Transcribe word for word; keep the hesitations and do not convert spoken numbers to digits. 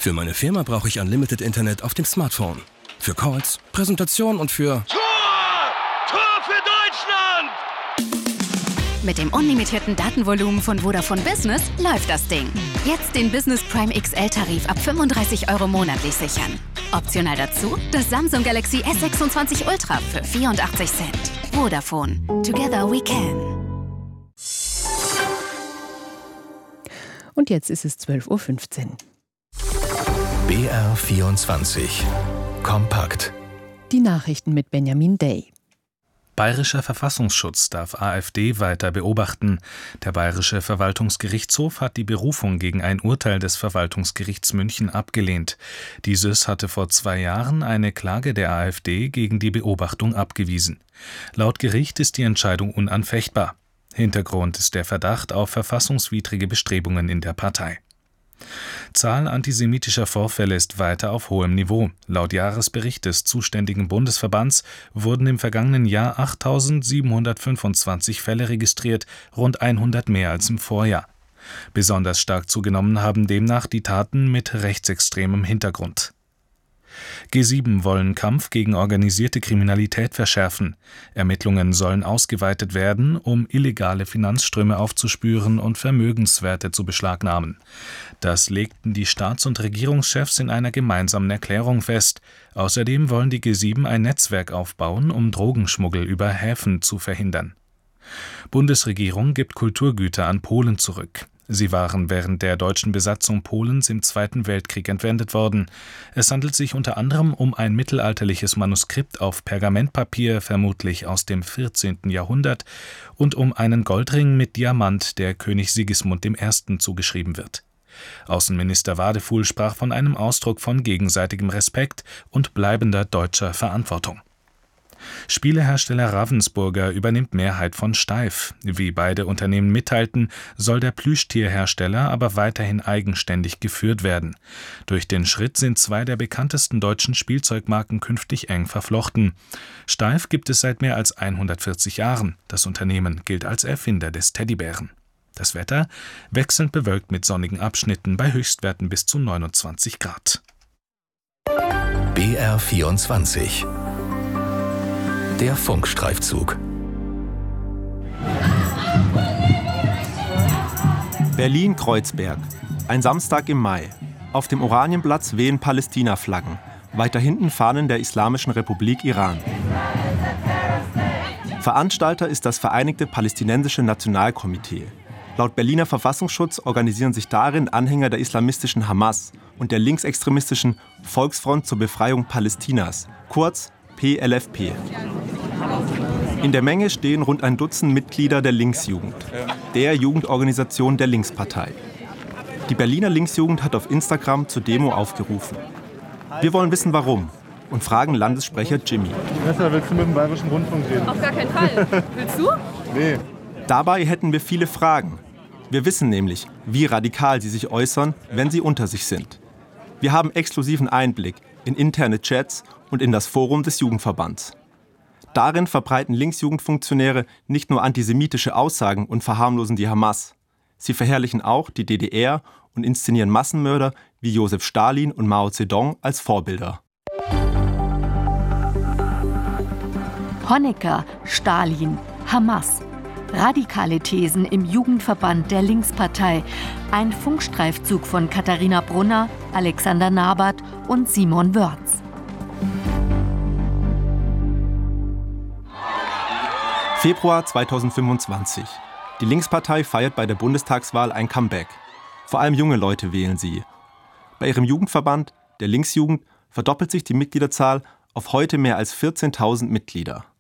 Für meine Firma brauche ich Unlimited Internet auf dem Smartphone. Für Calls, Präsentation und für... Tor! Tor für Deutschland! Mit dem unlimitierten Datenvolumen von Vodafone Business läuft das Ding. Jetzt den Business Prime X L-Tarif ab fünfunddreißig Euro monatlich sichern. Optional dazu das Samsung Galaxy S sechsundzwanzig Ultra für vierundachtzig Cent. Vodafone. Together we can. Und jetzt ist es zwölf Uhr fünfzehn. B R vierundzwanzig. Kompakt. Die Nachrichten mit Benjamin Day. Bayerischer Verfassungsschutz darf AfD weiter beobachten. Der Bayerische Verwaltungsgerichtshof hat die Berufung gegen ein Urteil des Verwaltungsgerichts München abgelehnt. Dieses hatte vor zwei Jahren eine Klage der AfD gegen die Beobachtung abgewiesen. Laut Gericht ist die Entscheidung unanfechtbar. Hintergrund ist der Verdacht auf verfassungswidrige Bestrebungen in der Partei. Zahl antisemitischer Vorfälle ist weiter auf hohem Niveau. Laut Jahresbericht des zuständigen Bundesverbands wurden im vergangenen Jahr achttausendsiebenhundertfünfundzwanzig Fälle registriert, rund hundert mehr als im Vorjahr. Besonders stark zugenommen haben demnach die Taten mit rechtsextremem Hintergrund. G sieben wollen Kampf gegen organisierte Kriminalität verschärfen. Ermittlungen sollen ausgeweitet werden, um illegale Finanzströme aufzuspüren und Vermögenswerte zu beschlagnahmen. Das legten die Staats- und Regierungschefs in einer gemeinsamen Erklärung fest. Außerdem wollen die G sieben ein Netzwerk aufbauen, um Drogenschmuggel über Häfen zu verhindern. Bundesregierung gibt Kulturgüter an Polen zurück. Sie waren während der deutschen Besatzung Polens im Zweiten Weltkrieg entwendet worden. Es handelt sich unter anderem um ein mittelalterliches Manuskript auf Pergamentpapier, vermutlich aus dem vierzehnten Jahrhundert, und um einen Goldring mit Diamant, der König Sigismund der Erste zugeschrieben wird. Außenminister Wadefuhl sprach von einem Ausdruck von gegenseitigem Respekt und bleibender deutscher Verantwortung. Spielehersteller Ravensburger übernimmt Mehrheit von Steiff. Wie beide Unternehmen mitteilten, soll der Plüschtierhersteller aber weiterhin eigenständig geführt werden. Durch den Schritt sind zwei der bekanntesten deutschen Spielzeugmarken künftig eng verflochten. Steiff gibt es seit mehr als hundertvierzig Jahren. Das Unternehmen gilt als Erfinder des Teddybären. Das Wetter wechselnd bewölkt mit sonnigen Abschnitten bei Höchstwerten bis zu neunundzwanzig Grad. B R vierundzwanzig. Der Funkstreifzug. Berlin-Kreuzberg. Ein Samstag im Mai. Auf dem Oranienplatz wehen Palästina-Flaggen. Weiter hinten Fahnen der Islamischen Republik Iran. Veranstalter ist das Vereinigte Palästinensische Nationalkomitee. Laut Berliner Verfassungsschutz organisieren sich darin Anhänger der islamistischen Hamas und der linksextremistischen Volksfront zur Befreiung Palästinas, kurz P L F P. In der Menge stehen rund ein Dutzend Mitglieder der Linksjugend, der Jugendorganisation der Linkspartei. Die Berliner Linksjugend hat auf Instagram zur Demo aufgerufen. Wir wollen wissen, warum, und fragen Landessprecher Jimmy. Vanessa, willst du mit dem Bayerischen Rundfunk reden? Auf gar keinen Fall. Willst du? Nee. Dabei hätten wir viele Fragen. Wir wissen nämlich, wie radikal sie sich äußern, wenn sie unter sich sind. Wir haben exklusiven Einblick in interne Chats und in das Forum des Jugendverbands. Darin verbreiten Linksjugendfunktionäre nicht nur antisemitische Aussagen und verharmlosen die Hamas. Sie verherrlichen auch die D D R und inszenieren Massenmörder wie Josef Stalin und Mao Zedong als Vorbilder. Honecker, Stalin, Hamas. Radikale Thesen im Jugendverband der Linkspartei. Ein Funkstreifzug von Katharina Brunner, Alexander Nabert und Simon Wörz. Februar zweitausendfünfundzwanzig. Die Linkspartei feiert bei der Bundestagswahl ein Comeback. Vor allem junge Leute wählen sie. Bei ihrem Jugendverband, der Linksjugend, verdoppelt sich die Mitgliederzahl auf heute mehr als vierzehntausend Mitglieder.